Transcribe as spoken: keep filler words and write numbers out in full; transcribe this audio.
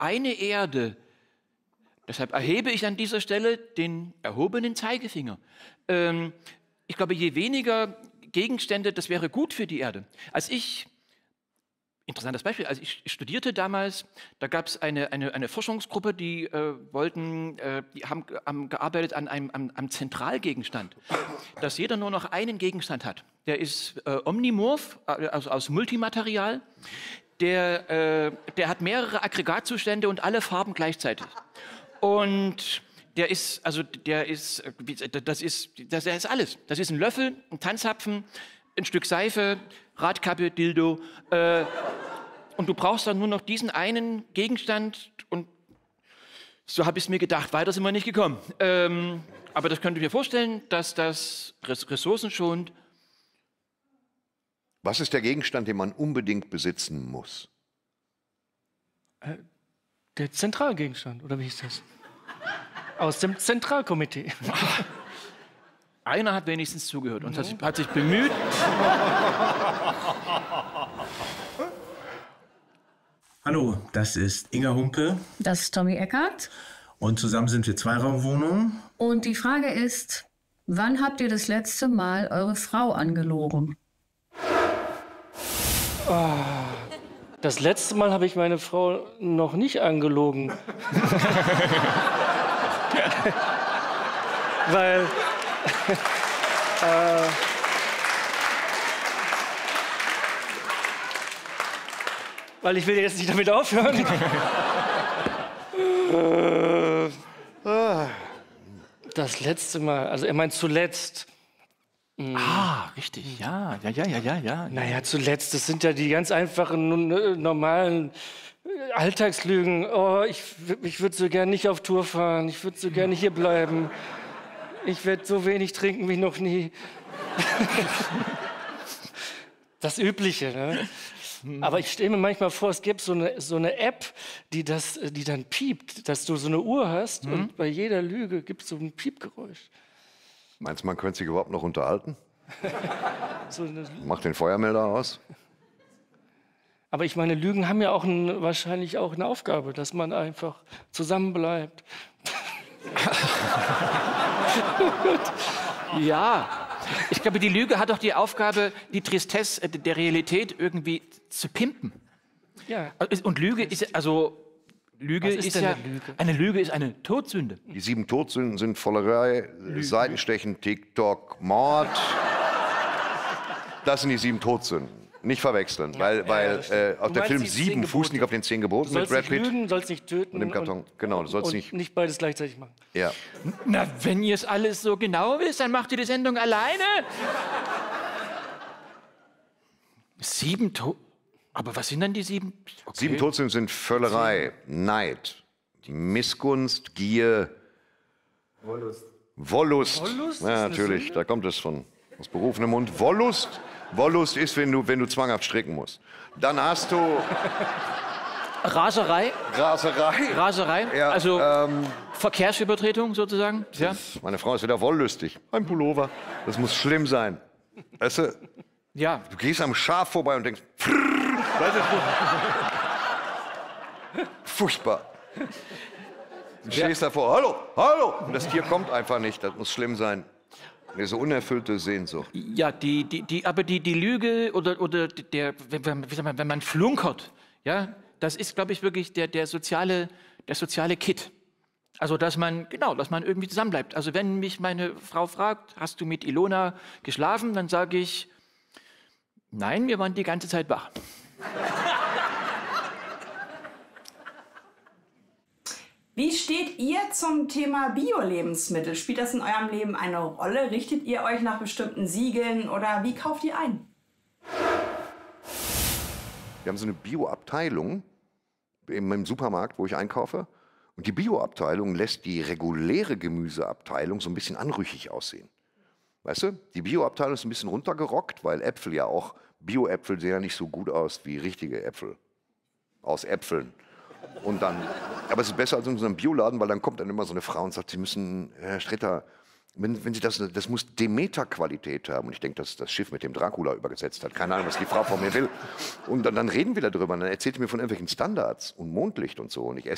eine Erde. Deshalb erhebe ich an dieser Stelle den erhobenen Zeigefinger. Ähm, ich glaube, je weniger Gegenstände, das wäre gut für die Erde. Als ich, interessantes Beispiel, als ich studierte damals, da gab es eine, eine, eine Forschungsgruppe, die äh, wollten, äh, die haben, haben gearbeitet an einem am, am Zentralgegenstand, dass jeder nur noch einen Gegenstand hat. Der ist äh, omnimorph, also aus Multimaterial. Der, äh, der hat mehrere Aggregatzustände und alle Farben gleichzeitig. Und der ist, also der ist, das ist, das ist alles. Das ist ein Löffel, ein Tanzapfen, ein Stück Seife, Radkappe, Dildo. Äh, und du brauchst dann nur noch diesen einen Gegenstand. Und so habe ich es mir gedacht. Weiter sind wir nicht gekommen. Ähm, aber das könnt ihr mir vorstellen, dass das ressourcenschonend. Was ist der Gegenstand, den man unbedingt besitzen muss? Äh, der Zentralgegenstand, oder wie hieß das? Aus dem Zentralkomitee. Einer hat wenigstens zugehört und hat sich, hat sich bemüht. Hallo, das ist Inga Humpe. Das ist Tommy Eckert. Und zusammen sind wir Zweiraumwohnungen. Und die Frage ist, wann habt ihr das letzte Mal eure Frau angelogen? Oh, das letzte Mal habe ich meine Frau noch nicht angelogen. Weil... äh, weil ich will jetzt nicht damit aufhören. Das letzte Mal, also er meint zuletzt. Ah, richtig, ja, ja, ja, ja, ja, ja. Naja, zuletzt, das sind ja die ganz einfachen, normalen Alltagslügen. Oh, ich, ich würde so gern nicht auf Tour fahren, ich würde so gerne hier bleiben. Ich werde so wenig trinken wie noch nie. Das Übliche, ne? Aber ich stelle mir manchmal vor, es gibt so eine, so eine App, die, das, die dann piept, dass du so eine Uhr hast mhm. und bei jeder Lüge gibt es so ein Piepgeräusch. Meinst du, man könnte sich überhaupt noch unterhalten? So eine... Mach den Feuermelder aus. Aber ich meine, Lügen haben ja auch ein, wahrscheinlich auch eine Aufgabe, dass man einfach zusammenbleibt. Ja, ich glaube, die Lüge hat doch die Aufgabe, die Tristesse der Realität irgendwie zu pimpen. Ja. Und Lüge ist, also Lüge Was ist, ist denn ja, eine Lüge? eine Lüge ist eine Todsünde. Die sieben Todsünden sind Vollerei, Seitenstechen, TikTok, Mord. Das sind die sieben Todsünden. Nicht verwechseln, weil, ja, weil ja, äh, auch du der meinst Film die Sieben zehn fußt nicht auf den zehn Geboten Du mit sollst Brad nicht Pitt. lügen, sollst nicht töten Und dem Karton. Genau, du sollst und nicht... nicht beides gleichzeitig machen. Ja. Na, wenn ihr es alles so genau wisst, dann macht ihr die Sendung alleine. Sieben Tod... Aber was sind denn die sieben... Okay. Sieben Todsünden sind Völlerei, Neid, Missgunst, Gier... Wollust. Wollust. Wollust? Ja, natürlich, da kommt es von aus berufenem Mund. Wollust. Wollust ist, wenn du, wenn du zwanghaft stricken musst. Dann hast du... Raserei. Raserei. Raserei. Ja, also ähm, Verkehrsübertretung sozusagen. Ja. Meine Frau ist wieder wollüstig. Ein Pullover. Das muss schlimm sein. Weißt du, Ja. du gehst am Schaf vorbei und denkst... Weißt du, furchtbar. Du stehst davor, hallo, hallo. Und das Tier kommt einfach nicht. Das muss schlimm sein. Diese unerfüllte Sehnsucht. Ja, die, die, die, aber die, die Lüge oder, oder der, wenn, wie sagt man, wenn man flunkert, ja, das ist, glaube ich, wirklich der, der, soziale, der soziale Kit. Also, dass man, genau, dass man irgendwie zusammenbleibt. Also, wenn mich meine Frau fragt, hast du mit Ilona geschlafen, dann sage ich, nein, wir waren die ganze Zeit wach. Wie steht ihr zum Thema Bio-Lebensmittel? Spielt das in eurem Leben eine Rolle? Richtet ihr euch nach bestimmten Siegeln oder wie kauft ihr ein? Wir haben so eine Bio-Abteilung im, im Supermarkt, wo ich einkaufe. Und die Bio-Abteilung lässt die reguläre Gemüseabteilung so ein bisschen anrüchig aussehen. Weißt du, die Bio-Abteilung ist ein bisschen runtergerockt, weil Äpfel ja auch, Bio-Äpfel sehen ja nicht so gut aus wie richtige Äpfel. Aus Äpfeln. Und dann, aber es ist besser als in unserem Bioladen, weil dann kommt dann immer so eine Frau und sagt, Sie müssen, Herr Stretter, wenn, wenn Sie das, das muss Demeter-Qualität haben. Und ich denke, dass das Schiff mit dem Dracula übergesetzt hat. Keine Ahnung, was die Frau von mir will. Und dann, dann reden wir darüber. Und dann erzählt sie mir von irgendwelchen Standards und Mondlicht und so. Und ich esse